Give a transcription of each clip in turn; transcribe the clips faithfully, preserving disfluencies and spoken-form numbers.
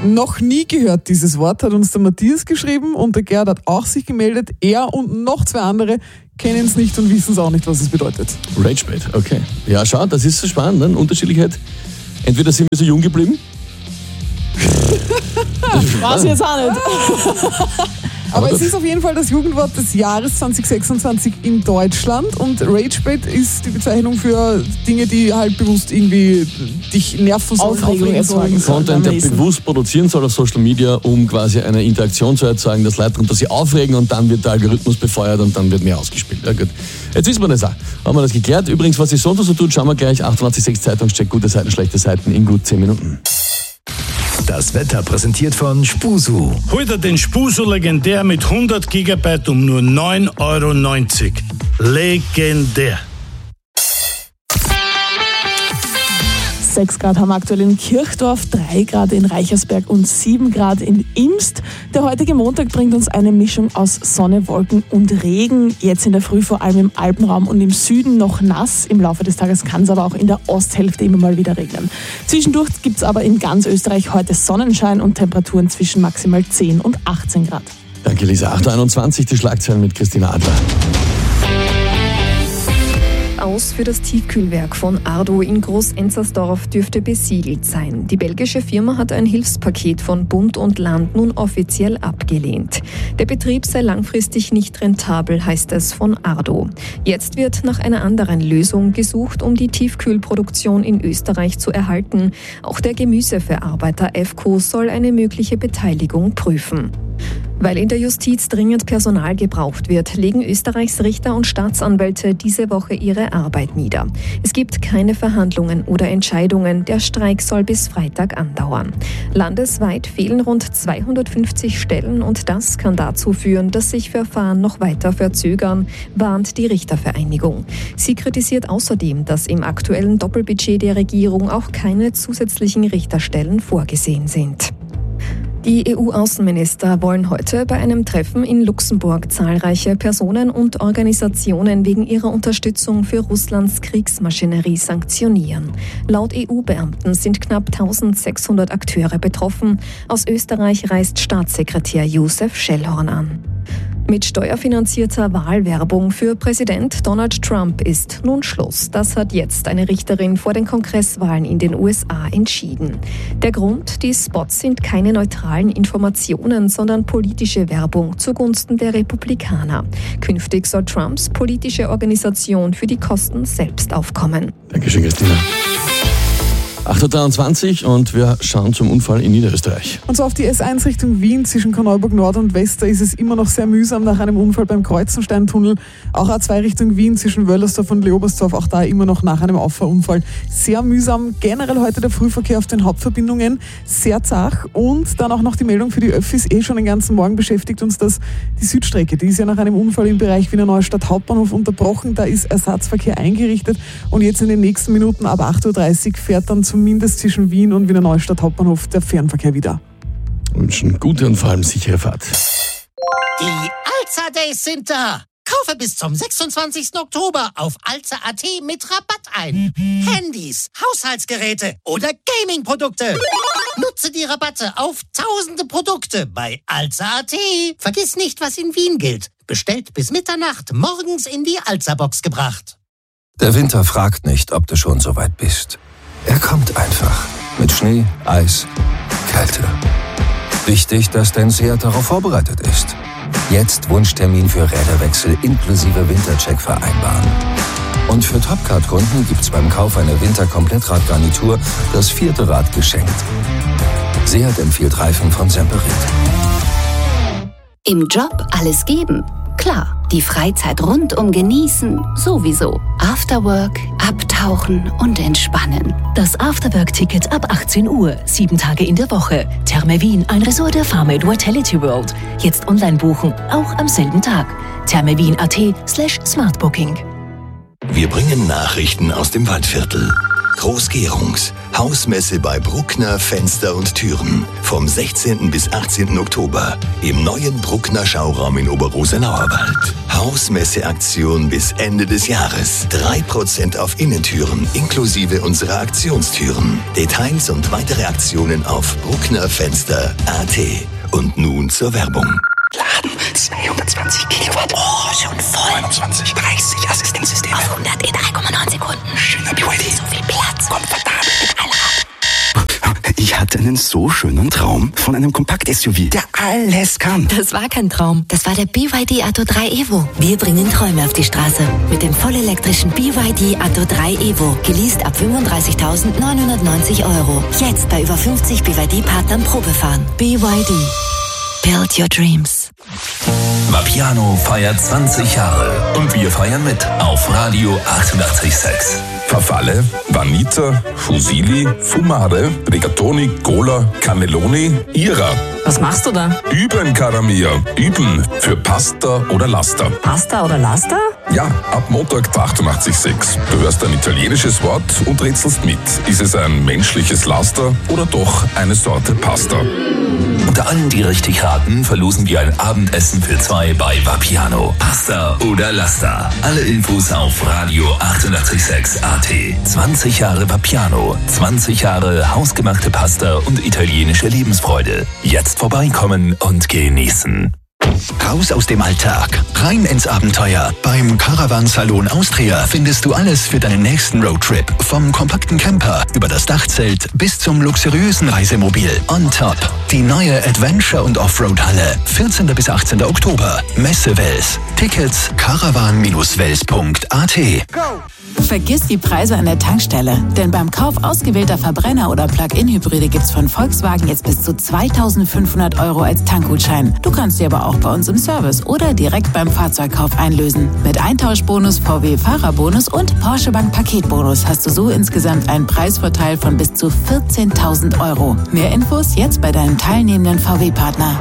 Noch nie gehört dieses Wort, hat uns der Matthias geschrieben und der Gerd hat auch sich gemeldet. Er und noch zwei andere kennen es nicht und wissen es auch nicht, was es bedeutet. Ragebait, okay. Ja, schau, das ist so spannend, ne? Unterschiedlichkeit. Entweder sind wir so jung geblieben. Weiß ich jetzt auch nicht. Aber es ist auf jeden Fall das Jugendwort des Jahres zwanzig sechsundzwanzig in Deutschland und Ragebait ist die Bezeichnung für Dinge, die halt bewusst irgendwie dich nerven sollen, Aufregung erzeugen sollen. Content, der bewusst produzieren soll auf Social Media, um quasi eine Interaktion zu erzeugen, dass Leute darunter sich aufregen und dann wird der Algorithmus befeuert und dann wird mehr ausgespielt. Ja, gut. Jetzt wissen wir das auch. Haben wir das geklärt. Übrigens, was sich sonst so tut, schauen wir gleich. achtundachtzig Komma sechs Zeitungscheck, gute Seiten, schlechte Seiten in gut zehn Minuten. Das Wetter präsentiert von Spusu. Hol dir den Spusu legendär mit hundert Gigabyte um nur neun Euro neunzig. Legendär. sechs Grad haben wir aktuell in Kirchdorf, drei Grad in Reichersberg und sieben Grad in Imst. Der heutige Montag bringt uns eine Mischung aus Sonne, Wolken und Regen. Jetzt in der Früh vor allem im Alpenraum und im Süden noch nass. Im Laufe des Tages kann es aber auch in der Osthälfte immer mal wieder regnen. Zwischendurch gibt es aber in ganz Österreich heute Sonnenschein und Temperaturen zwischen maximal zehn und achtzehn Grad. Danke, Lisa. acht Uhr einundzwanzig, die Schlagzeilen mit Christina Adler. Aus für das Tiefkühlwerk von Ardo in Groß-Enzersdorf dürfte besiegelt sein. Die belgische Firma hat ein Hilfspaket von Bund und Land nun offiziell abgelehnt. Der Betrieb sei langfristig nicht rentabel, heißt es von Ardo. Jetzt wird nach einer anderen Lösung gesucht, um die Tiefkühlproduktion in Österreich zu erhalten. Auch der Gemüseverarbeiter F C O soll eine mögliche Beteiligung prüfen. Weil in der Justiz dringend Personal gebraucht wird, legen Österreichs Richter und Staatsanwälte diese Woche ihre Arbeit nieder. Es gibt keine Verhandlungen oder Entscheidungen. Der Streik soll bis Freitag andauern. Landesweit fehlen rund zweihundertfünfzig Stellen und das kann dazu führen, dass sich Verfahren noch weiter verzögern, warnt die Richtervereinigung. Sie kritisiert außerdem, dass im aktuellen Doppelbudget der Regierung auch keine zusätzlichen Richterstellen vorgesehen sind. Die E U-Außenminister wollen heute bei einem Treffen in Luxemburg zahlreiche Personen und Organisationen wegen ihrer Unterstützung für Russlands Kriegsmaschinerie sanktionieren. Laut E U-Beamten sind knapp eintausendsechshundert Akteure betroffen. Aus Österreich reist Staatssekretär Josef Schellhorn an. Mit steuerfinanzierter Wahlwerbung für Präsident Donald Trump ist nun Schluss. Das hat jetzt eine Richterin vor den Kongresswahlen in den U S A entschieden. Der Grund: Die Spots sind keine neutralen Informationen, sondern politische Werbung zugunsten der Republikaner. Künftig soll Trumps politische Organisation für die Kosten selbst aufkommen. Dankeschön, Christina. acht Uhr dreiundzwanzig und wir schauen zum Unfall in Niederösterreich. Und zwar auf die S eins Richtung Wien zwischen Korneuburg Nord und West, da ist es immer noch sehr mühsam nach einem Unfall beim Kreuzensteintunnel. Auch A zwei Richtung Wien zwischen Wöllersdorf und Leobersdorf, auch da immer noch nach einem Auffahrunfall. Sehr mühsam. Generell heute der Frühverkehr auf den Hauptverbindungen sehr zach und dann auch noch die Meldung für die Öffis. Eh schon den ganzen Morgen beschäftigt uns das. Die Südstrecke, die ist ja nach einem Unfall im Bereich Wiener Neustadt Hauptbahnhof unterbrochen. Da ist Ersatzverkehr eingerichtet und jetzt in den nächsten Minuten ab acht Uhr dreißig fährt dann zumindest zwischen Wien und Wiener Neustadt Hauptbahnhof der Fernverkehr wieder. Wünschen gute und vor allem sichere Fahrt. Die Alza Days sind da. Kaufe bis zum sechsundzwanzigsten Oktober auf alza punkt at mit Rabatt ein. Handys, Haushaltsgeräte oder Gaming-Produkte. Nutze die Rabatte auf tausende Produkte bei alza punkt at. Vergiss nicht, was in Wien gilt. Bestellt bis Mitternacht, morgens in die Alza-Box gebracht. Der Winter fragt nicht, ob du schon so weit bist. Er kommt einfach. Mit Schnee, Eis, Kälte. Wichtig, dass dein Seat darauf vorbereitet ist. Jetzt Wunschtermin für Räderwechsel inklusive Wintercheck vereinbaren. Und für Topcard-Kunden gibt's beim Kauf einer Winter-Komplettradgarnitur das vierte Rad geschenkt. Seat empfiehlt Reifen von Semperit. Im Job alles geben? Klar, die Freizeit rundum genießen sowieso. Afterwork, abtauchen und entspannen. Das Afterwork-Ticket ab achtzehn Uhr, sieben Tage in der Woche. Therme Wien, ein Resort der Farmade Vitality World. Jetzt online buchen, auch am selben Tag. thermewien punkt at slash smartbooking. Wir bringen Nachrichten aus dem Waldviertel. Groß-Gerungs, Hausmesse bei Bruckner Fenster und Türen. Vom sechzehnten bis achtzehnten Oktober im neuen Bruckner Schauraum in Oberrosenauerwald. Hausmesse-Aktion bis Ende des Jahres. drei Prozent auf Innentüren inklusive unserer Aktionstüren. Details und weitere Aktionen auf brucknerfenster punkt a t. Und nun zur Werbung. Laden, zweihundertzwanzig Kilowatt. Oh, schon voll. neunundzwanzig, dreißig Assistenzsysteme. Auf hundert in drei Komma neun Sekunden. Schöner B Y D. So viel Platz. Komfortabel mit Allrad. Ich hatte einen so schönen Traum von einem Kompakt-S U V, der alles kann. Das war kein Traum. Das war der B Y D Atto drei Evo. Wir bringen Träume auf die Straße. Mit dem vollelektrischen B Y D Atto drei Evo. Geleast ab fünfunddreißigtausendneunhundertneunzig Euro. Jetzt bei über fünfzig B Y D-Partnern Probefahren. B Y D. Build your dreams. Vapiano feiert zwanzig Jahre und wir feiern mit auf Radio achtundachtzig Komma sechs. Farfalle, Vanita, Fusilli, Fumare, Rigatoni, Cola, Cannelloni, Ira. Was machst du da? Üben, cara mia. Üben für Pasta oder Laster. Pasta oder Laster? Ja, ab Montag bei achtundachtzig Komma sechs. Du hörst ein italienisches Wort und rätselst mit. Ist es ein menschliches Laster oder doch eine Sorte Pasta? Unter allen, die richtig raten, verlosen wir ein Abendessen für zwei bei Vapiano. Pasta oder Laster. Alle Infos auf Radio achtundachtzig Komma sechs A T. zwanzig Jahre Vapiano. zwanzig Jahre hausgemachte Pasta und italienische Lebensfreude. Jetzt vorbeikommen und genießen. Raus aus dem Alltag, rein ins Abenteuer. Beim Caravan Salon Austria findest du alles für deinen nächsten Roadtrip. Vom kompakten Camper über das Dachzelt bis zum luxuriösen Reisemobil. On top die neue Adventure- und Offroad-Halle. vierzehnten bis achtzehnten Oktober. Messe Wels. Tickets caravan Bindestrich wels Punkt a t. Vergiss die Preise an der Tankstelle, denn beim Kauf ausgewählter Verbrenner- oder Plug-in-Hybride gibt's von Volkswagen jetzt bis zu zweitausendfünfhundert Euro als Tankgutschein. Du kannst sie aber auch bei uns im Service oder direkt beim Fahrzeugkauf einlösen. Mit Eintauschbonus, V W-Fahrerbonus und Porsche Bank Paketbonus hast du so insgesamt einen Preisvorteil von bis zu vierzehntausend Euro. Mehr Infos jetzt bei deinem teilnehmenden V W-Partner.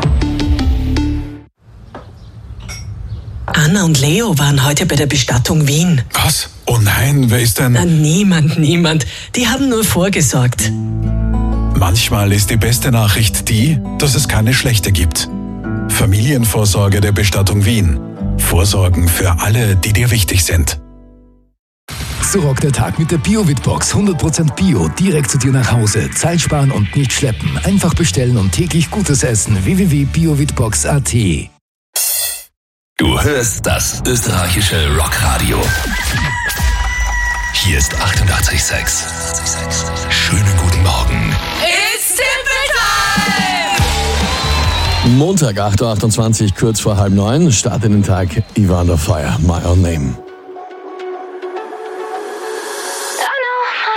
Anna und Leo waren heute bei der Bestattung Wien. Was? Oh nein, wer ist denn? Na, niemand, niemand. Die haben nur vorgesorgt. Manchmal ist die beste Nachricht die, dass es keine schlechte gibt. Familienvorsorge der Bestattung Wien. Vorsorgen für alle, die dir wichtig sind. So rockt der Tag mit der Bio-Witbox. hundert Prozent Bio, direkt zu dir nach Hause. Zeit sparen und nicht schleppen. Einfach bestellen und täglich Gutes essen. w w w punkt bio witbox punkt a t. Du hörst das österreichische Rockradio. Hier ist achtundachtzig Komma sechs. Schönen guten Morgen. It's Tippel Time! Montag, acht Uhr achtundzwanzig, kurz vor halb neun, start in den Tag. Ivan on Fire, My Own Name.